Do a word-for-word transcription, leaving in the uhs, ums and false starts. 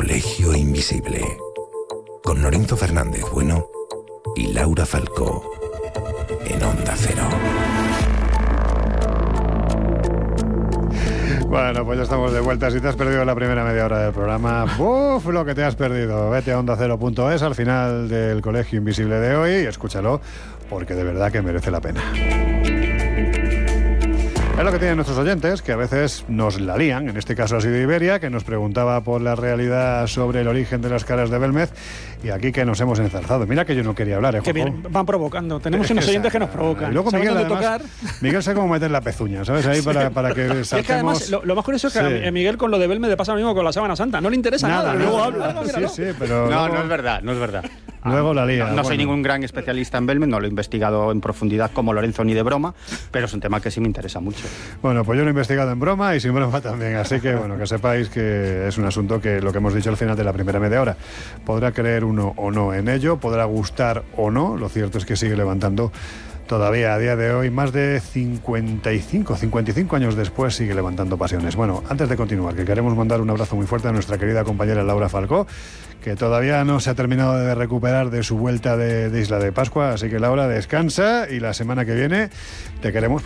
Colegio Invisible, con Lorenzo Fernández Bueno y Laura Falcó, en Onda Cero. Bueno, pues ya estamos de vuelta. Si te has perdido la primera media hora del programa, ¡buf! Lo que te has perdido. Vete a onda cero punto es al final del Colegio Invisible de hoy y escúchalo, porque de verdad que merece la pena. Es lo que tienen nuestros oyentes, que a veces nos la lían. En este caso ha sido Iberia, que nos preguntaba por la realidad sobre el origen de las caras de Belmez, y aquí que nos hemos enzarzado. Mira que yo no quería hablar, ¿eh, Qué bien, van provocando. Tenemos unos oyentes que nos provocan. Y luego ¿Saben Miguel, dónde además, tocar? Miguel sabe cómo meter la pezuña, ¿sabes? Ahí para, para que saltemos. Es que además, lo, lo más curioso es que Sí. a Miguel con lo de Belmez le pasa lo mismo con la sábana santa. No le interesa nada. Nada, Luego nada, habla. nada. no, Sí, míralo. sí, pero No, luego, no es verdad, no es verdad. luego la lía. No, no bueno. soy ningún gran especialista en Belmez, no lo he investigado en profundidad como Lorenzo ni de broma, pero es un tema que sí me interesa mucho. Bueno, pues yo lo he investigado en broma y sin broma también, así que bueno, que sepáis que es un asunto que lo que hemos dicho al final de la primera media hora, podrá creer uno o no en ello, podrá gustar o no, lo cierto es que sigue levantando todavía a día de hoy, más de cincuenta y cinco, cincuenta y cinco años después, sigue levantando pasiones. Bueno, antes de continuar, que queremos mandar un abrazo muy fuerte a nuestra querida compañera Laura Falcó, que todavía no se ha terminado de recuperar de su vuelta de, de Isla de Pascua, así que Laura, descansa y la semana que viene te queremos